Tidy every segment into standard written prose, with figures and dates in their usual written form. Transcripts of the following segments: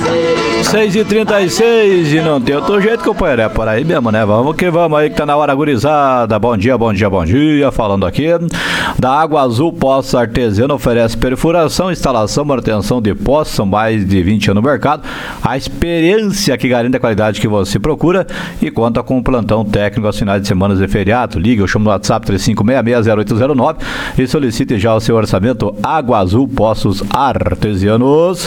6h36 e não tem outro jeito, companheiro, é por aí mesmo, né? Vamos que vamos aí, que tá na hora, gurizada. Bom dia, bom dia, bom dia. Falando aqui da Água Azul Poços Artesiano, oferece perfuração, instalação, manutenção de poços, são mais de 20 anos no mercado. A experiência que garante a qualidade que você procura e conta com um plantão técnico aos finais de semana e feriado. Liga, eu chamo no WhatsApp 35660809 e solicite já o seu orçamento. Água Azul Poços Artesianos.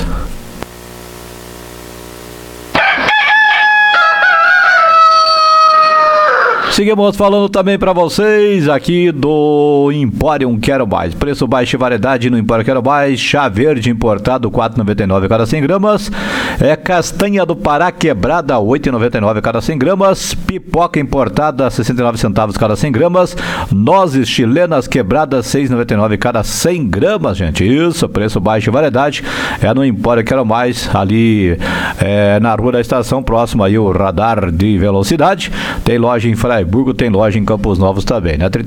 Seguimos falando também para vocês aqui do Empório Quero Mais. Preço baixo e variedade no Empório Quero Mais. Chá verde importado, R$ 4,99 cada 100 gramas. Castanha do Pará quebrada, R$ 8,99 cada 100 gramas. Pipoca importada, 69 centavos cada 100 gramas. Nozes chilenas quebradas, R$ 6,99 cada 100 gramas, gente. Isso, preço baixo e variedade. É no Empório Quero Mais, ali na Rua da Estação, próximo aí o radar de velocidade. Tem loja em Fraiburgo, tem loja em Campos Novos também, né?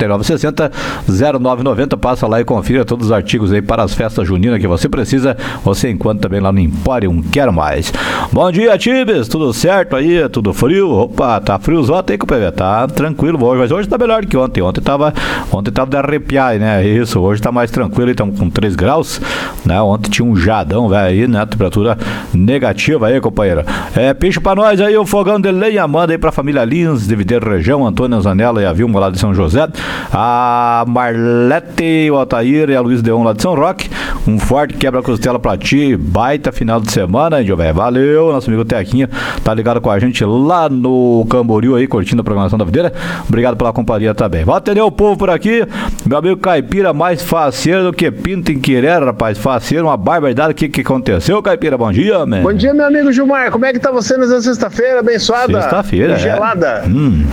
3960-0990, passa lá e confira todos os artigos aí para as festas juninas que você precisa, você encontra também lá no Empório Quero Mais. Bom dia, Tibes, tudo certo aí? Tudo frio? Opa, tá friozote aí, companheiro, tá tranquilo hoje, mas hoje tá melhor que ontem, ontem tava de arrepiar, né? Isso, hoje tá mais tranquilo, estamos com 3 graus, né? Ontem tinha um jadão, velho, aí, né? Temperatura negativa aí, companheiro. Picho pra nós aí, o fogão de lenha, manda aí pra família Lins, dividir região, Antônio Zanella e a Vilma lá de São José, a Marlete, o Altair e a Luiz Deon lá de São Roque. Um forte quebra-costela pra ti, baita final de semana, hein, velho? Valeu, nosso amigo Tequinha tá ligado com a gente lá no Camboriú aí, curtindo a programação da videira. Obrigado pela companhia também. Vou atender o povo por aqui, meu amigo Caipira, mais faceiro do que pinta em Quirera, rapaz, faceiro, uma barbaridade. O que aconteceu, Caipira? Bom dia, man. Bom dia, meu amigo Gilmar, como é que tá você nessa sexta-feira abençoada? Sexta-feira, gelada.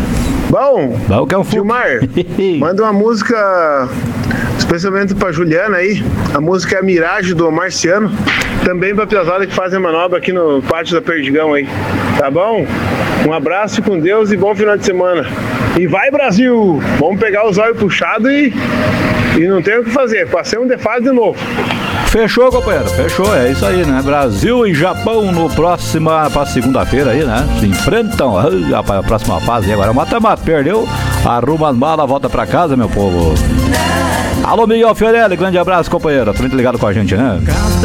Bom, que é um Gilmar, manda uma música especialmente pra Juliana aí. A música é a Miragem do Marciano. Também pra piazada que fazem manobra aqui no pátio da Perdigão aí. Tá bom? Um abraço com Deus e bom final de semana. E vai, Brasil! Vamos pegar os olhos puxados e não tem o que fazer. Passei um defase de novo. Fechou, companheiro, fechou, é isso aí, né? Brasil e Japão no próxima, pra segunda-feira aí, né? Se enfrentam a próxima fase agora. Mata-mata, perdeu, arruma as malas, volta pra casa, meu povo. Alô, Miguel Fiorelli, grande abraço, companheiro. Tá muito ligado com a gente, né?